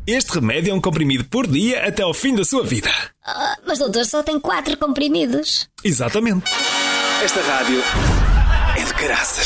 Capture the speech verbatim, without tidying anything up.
Este remédio é um comprimido por dia até ao fim da sua vida. Ah, mas doutor, só tem quatro comprimidos. Exatamente. Esta rádio é de caraças.